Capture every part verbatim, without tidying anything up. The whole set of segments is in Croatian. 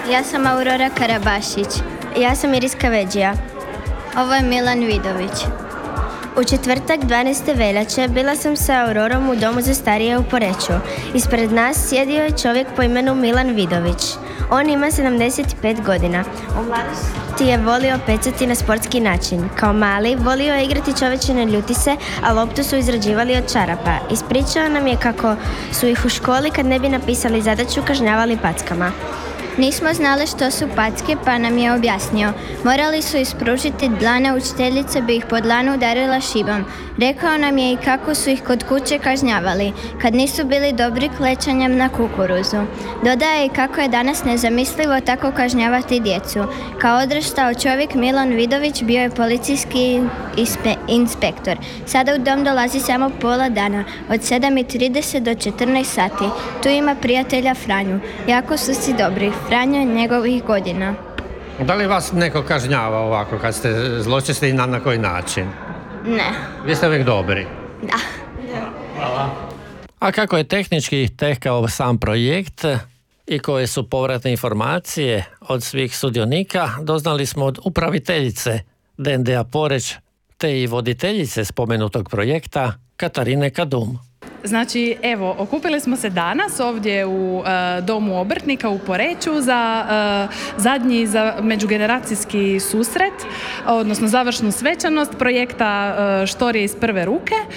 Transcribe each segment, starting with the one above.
Ja sam Aurora Karabašić. Ja sam Iriska Veđija. Ovo je Milan Vidović. U četvrtak dvanaeste veljače bila sam sa Aurorom u domu za starije u Poreču. Ispred nas sjedio je čovjek po imenu Milan Vidović. On ima sedamdeset pet godina. U mladosti je volio pecati na sportski način. Kao mali volio je igrati čovječine ljutice, a loptu su izrađivali od čarapa. Ispričao nam je kako su ih u školi kad ne bi napisali zadaću kažnjavali packama. Nismo znali što su packe, pa nam je objasnio. Morali su ispružiti dlane, učiteljica bi ih po dlanu udarila šibom. Rekao nam je i kako su ih kod kuće kažnjavali, kad nisu bili dobri klečanjem na kukuruzu. Dodaje i kako je danas nezamislivo tako kažnjavati djecu. Kao odrastao čovjek Milan Vidović bio je policijski ispe, inspektor. Sada u dom dolazi samo pola dana, od sedam i trideset do četrnaest sati. Tu ima prijatelja Franju. Jako su si dobri. Franjo njegovih godina. Da li vas neko kažnjava ovako kad ste zločesti i na, na koji način? Ne. Vi ste uvijek dobri? Da. Hvala. A kako je tehnički tekao sam projekt i koje su povratne informacije od svih sudionika, doznali smo od upraviteljice D N D-a Poreč te i voditeljice spomenutog projekta Katarine Kadum. Znači, evo, okupili smo se danas ovdje u e, Domu obrtnika u Poreču za e, zadnji za međugeneracijski susret, odnosno završnu svečanost projekta e, Štorije iz prve ruke, e,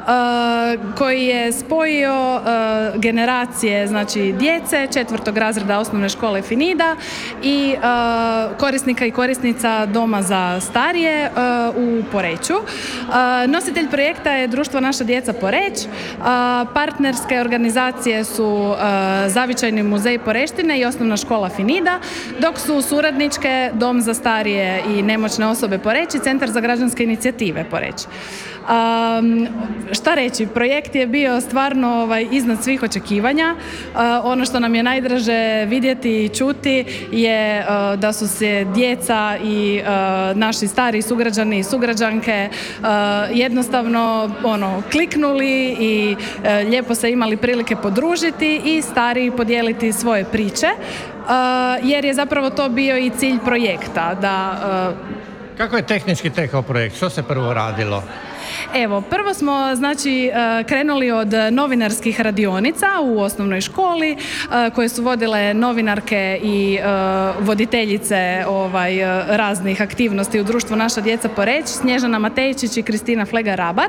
koji je spojio e, generacije, znači djece četvrtog razreda osnovne škole Finida i e, korisnika i korisnica Doma za starije e, u Poreču. E, nositelj projekta je društvo Naša djeca Poreč. Partnerske organizacije su Zavičajni muzej Poreštine i osnovna škola Finida, dok su suradničke Dom za starije i nemoćne osobe Poreč i Centar za građanske inicijative Poreč. Um, šta reći, projekt je bio stvarno ovaj, iznad svih očekivanja. Uh, ono što nam je najdraže vidjeti i čuti je uh, da su se djeca i uh, naši stari sugrađani i sugrađanke uh, jednostavno ono, kliknuli i uh, lijepo se imali prilike podružiti i stariji podijeliti svoje priče, uh, jer je zapravo to bio i cilj projekta. Da, uh... Kako je tehnički tekao projekt? Što se prvo radilo? Evo, prvo smo znači krenuli od novinarskih radionica u osnovnoj školi koje su vodile novinarke i voditeljice ovaj, raznih aktivnosti u društvu Naša djeca Poreč, Snježana Matejčić i Kristina Flega-Rabar,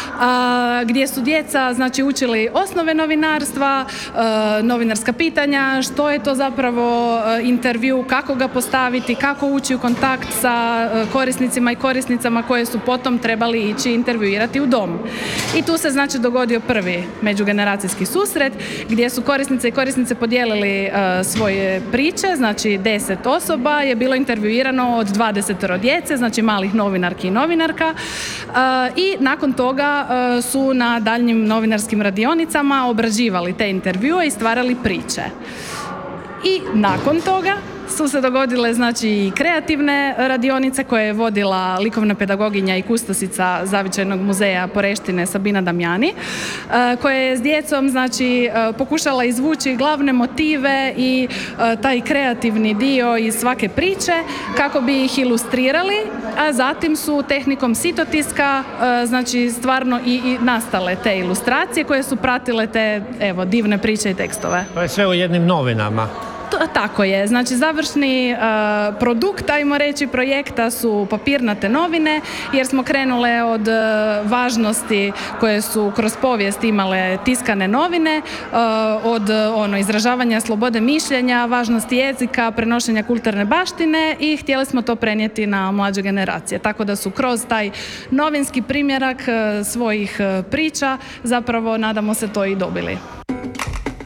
gdje su djeca znači učili osnove novinarstva, novinarska pitanja, što je to zapravo intervju, kako ga postaviti, kako ući u kontakt sa korisnicima i korisnicama koje su potom trebali ići intervjuirati u dom. I tu se znači dogodio prvi međugeneracijski susret gdje su korisnice i korisnice podijelili uh, svoje priče, znači deset osoba je bilo intervjuirano od dvadeset djece, znači malih novinarki i novinarka uh, i nakon toga uh, su na daljnjim novinarskim radionicama obrađivali te intervjue i stvarali priče. I nakon toga su se dogodile znači i kreativne radionice koje je vodila likovna pedagoginja i kustosica Zavičajnog muzeja Poreštine Sabina Damjani, koja je s djecom znači pokušala izvući glavne motive i taj kreativni dio iz svake priče kako bi ih ilustrirali, a zatim su tehnikom sitotiska znači stvarno i, i nastale te ilustracije koje su pratile te evo divne priče i tekstove. To je sve u jednim novinama. Tako je, znači završni uh, produkt, ajmo reći, projekta su papirnate novine, jer smo krenule od uh, važnosti koje su kroz povijest imale tiskane novine, uh, od ono, izražavanja slobode mišljenja, važnosti jezika, prenošenja kulturne baštine i htjeli smo to prenijeti na mlađe generacije. Tako da su kroz taj novinski primjerak uh, svojih uh, priča zapravo, nadamo se, to i dobili.